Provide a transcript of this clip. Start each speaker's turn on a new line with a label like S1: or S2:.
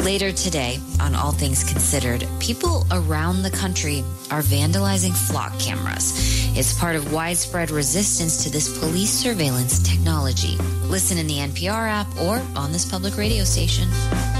S1: Later today, on All Things Considered, people around the country are vandalizing flock cameras. It's part of widespread resistance to this police surveillance technology. Listen in the NPR app or on this public radio station.